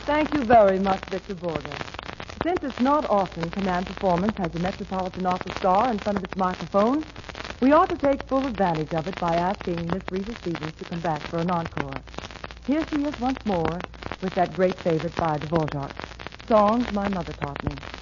Thank you very much, Victor Borger. Since it's not often Command Performance has a Metropolitan Opera star in front of its microphone, we ought to take full advantage of it by asking Miss Rita Stevens to come back for an encore. Here she is once more with that great favorite by Dvorak, Songs My Mother Taught Me.